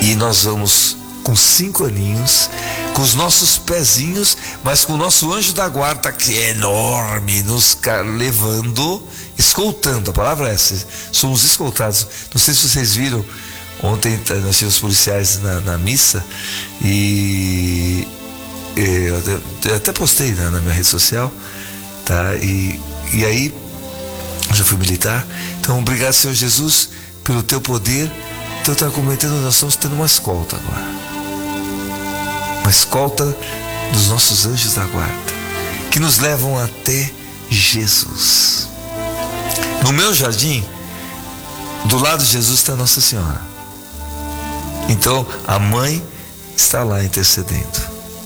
E nós vamos com 5 aninhos, com os nossos pezinhos, mas com o nosso anjo da guarda, que é enorme, nos levando, escoltando, a palavra é essa, somos escoltados. Não sei se vocês viram, ontem nós tivemos policiais na missa, e eu até postei na minha rede social, tá? E aí, eu já fui militar, então obrigado, Senhor Jesus, pelo teu poder. Então eu estava comentando, nós estamos tendo uma escolta agora. Uma escolta dos nossos anjos da guarda, que nos levam até Jesus. No meu jardim, do lado de Jesus está Nossa Senhora. Então a mãe está lá intercedendo.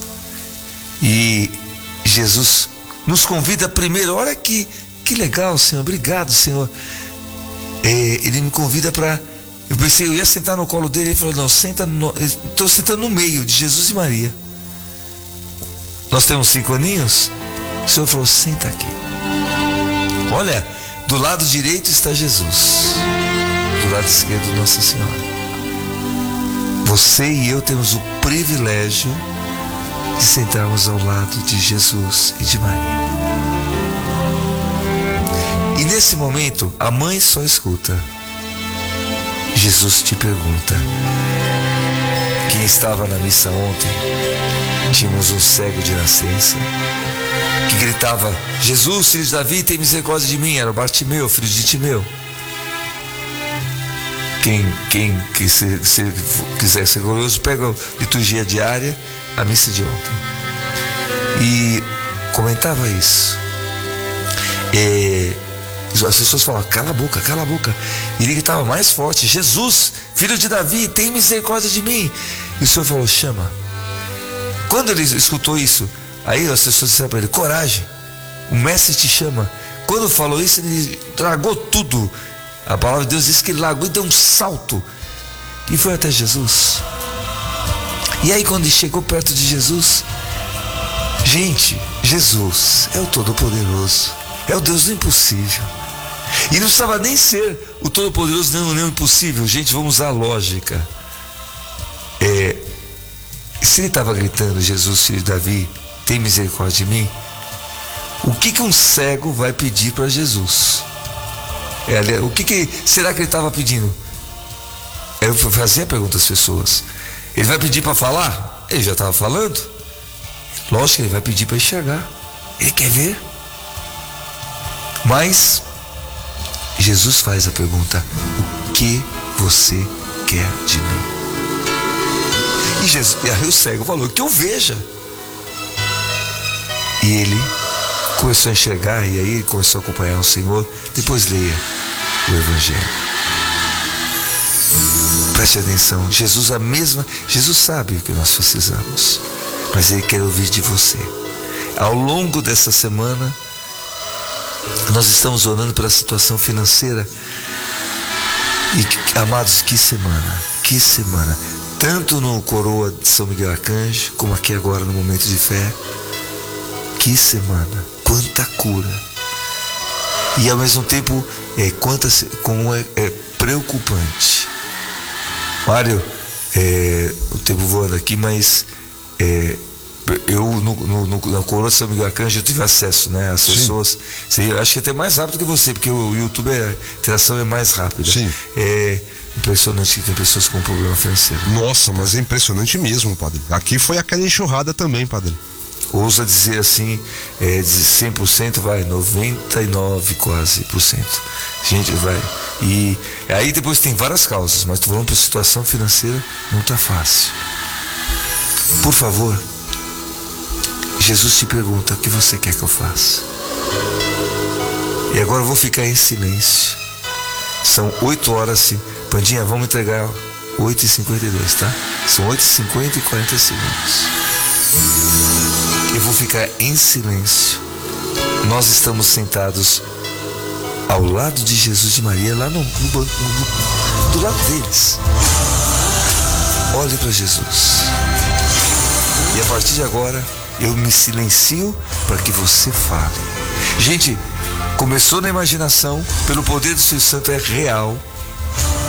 E Jesus nos convida primeiro. Olha que legal, Senhor. Obrigado, Senhor. Ele me convida para... Eu pensei, eu ia sentar no colo dele. Ele falou, não, estou sentando no meio de Jesus e Maria. Nós temos 5 aninhos. O Senhor falou, senta aqui. Olha, do lado direito está Jesus, do lado esquerdo Nossa Senhora. Você e eu temos o privilégio de sentarmos ao lado de Jesus e de Maria. E nesse momento, a mãe só escuta. Jesus te pergunta. Quem estava na missa ontem, tínhamos um cego de nascença, que gritava, Jesus, filho de Davi, tem misericórdia de mim. Era o Bartimeu, filho de Timeu. Quem quiser ser glorioso, pega a liturgia diária, a missa de ontem. E comentava isso. As pessoas falavam, cala a boca, cala a boca. E ele gritava mais forte, Jesus, filho de Davi, tem misericórdia de mim. E o Senhor falou, chama. Quando ele escutou isso, aí as pessoas disseram para ele, coragem, o mestre te chama. Quando falou isso, ele largou tudo. A palavra de Deus diz que ele largou e deu um salto e foi até Jesus. E aí quando ele chegou perto de Jesus, gente, Jesus é o Todo-Poderoso, é o Deus do impossível. E não precisava nem ser o Todo-Poderoso nem o impossível. Gente, vamos usar a lógica. Se ele estava gritando, Jesus, filho de Davi, tem misericórdia de mim, o que um cego vai pedir para Jesus? O que será que ele estava pedindo? Eu fazia a pergunta às pessoas. Ele vai pedir para falar? Ele já estava falando. Lógico que ele vai pedir para enxergar. Ele quer ver. Mas Jesus faz a pergunta: o que você quer de mim? E aí o cego falou: que eu veja. E ele começou a enxergar, e aí ele começou a acompanhar o Senhor. Depois leia o Evangelho. Preste atenção, Jesus sabe o que nós precisamos, mas Ele quer ouvir de você. Ao longo dessa semana, nós estamos orando pela situação financeira. E, amados, que semana, tanto no Coroa de São Miguel Arcanjo, como aqui agora no Momento de Fé. Que semana, quanta cura. E ao mesmo tempo, como é preocupante. Mário, o tempo voando aqui, mas eu na Coroa de São Miguel Arcanjo eu tive acesso, né, às pessoas. Eu acho que até mais rápido que você, porque o YouTube, a interação é mais rápida. Sim. É impressionante que tem pessoas com problema financeiro. Nossa, mas é impressionante mesmo, padre. Aqui foi aquela enxurrada também, padre. Ousa dizer assim, de 100% vai 99 quase por cento. Gente, vai. E aí depois tem várias causas, mas tô falando para a situação financeira não tá fácil. Por favor, Jesus te pergunta: o que você quer que eu faça? E agora eu vou ficar em silêncio. São 8 horas. Pandinha, vamos entregar 8h52, tá? São 8h50 e 40 segundos. Eu vou ficar em silêncio. Nós estamos sentados ao lado de Jesus e de Maria, lá no banco, do lado deles. Olhe para Jesus. E a partir de agora, eu me silencio para que você fale. Gente, começou na imaginação, pelo poder do Espírito Santo, é real.